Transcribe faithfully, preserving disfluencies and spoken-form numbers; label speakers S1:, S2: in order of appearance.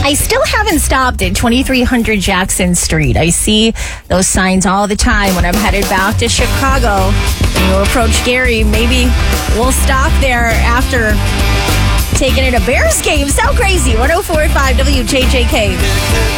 S1: I still haven't stopped at twenty-three hundred Jackson Street. I see those signs all the time when I'm headed back to Chicago. When you approach Gary, maybe we'll stop there after taking in a Bears game. So crazy. one oh four point five W J J K.